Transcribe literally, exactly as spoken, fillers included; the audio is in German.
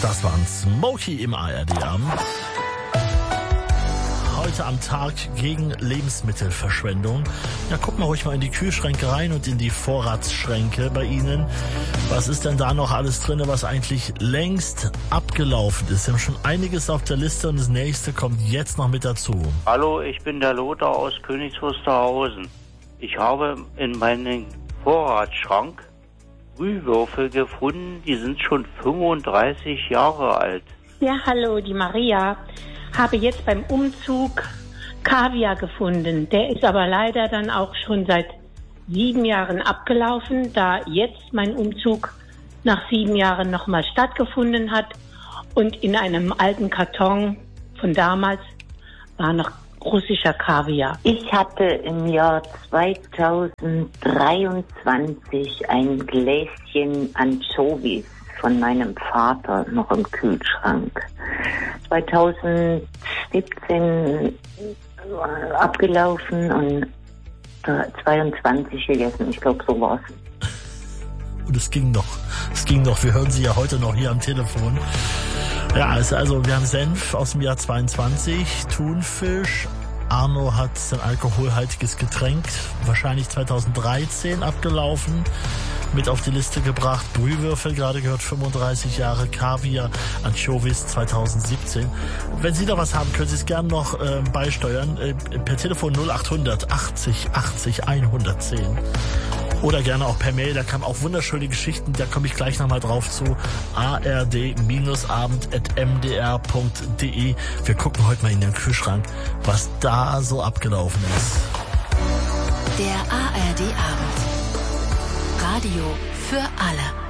Das waren Smokey im A R D-Abend. Heute am Tag gegen Lebensmittelverschwendung. Ja, guck mal ruhig mal in die Kühlschränke rein und in die Vorratsschränke bei Ihnen. Was ist denn da noch alles drin, was eigentlich längst abgelaufen ist? Wir haben schon einiges auf der Liste und das nächste kommt jetzt noch mit dazu. Hallo, ich bin der Lothar aus Königs Wusterhausen. Ich habe in meinem Vorratsschrank Brühwürfel gefunden, die sind schon fünfunddreißig Jahre alt. Ja, hallo, die Maria. Habe jetzt beim Umzug Kaviar gefunden. Der ist aber leider dann auch schon seit sieben Jahren abgelaufen, da jetzt mein Umzug nach sieben Jahren nochmal stattgefunden hat. Und in einem alten Karton von damals war noch russischer Kaviar. Ich hatte im Jahr zweitausenddreiundzwanzig ein Gläschen Anchovies von meinem Vater noch im Kühlschrank. zweitausendsiebzehn abgelaufen und zweiundzwanzig gegessen. Ich glaube, so war's. Und es ging noch. Es ging noch. Wir hören Sie ja heute noch hier am Telefon. Ja, also wir haben Senf aus dem Jahr zweiundzwanzig, Thunfisch. Arno hat ein alkoholhaltiges Getränk, wahrscheinlich zweitausenddreizehn abgelaufen, mit auf die Liste gebracht. Brühwürfel, gerade gehört, fünfunddreißig Jahre, Kaviar, Anchovies zweitausendsiebzehn. Wenn Sie da was haben, können Sie es gerne noch äh, beisteuern, äh, per Telefon null achthundert achtzig achtzig hundertzehn. Oder gerne auch per Mail, da kamen auch wunderschöne Geschichten, da komme ich gleich nochmal drauf zu. a r d abend at m d r punkt d e. Wir gucken heute mal in den Kühlschrank, was da so abgelaufen ist. Der A R D-Abend. Radio für alle.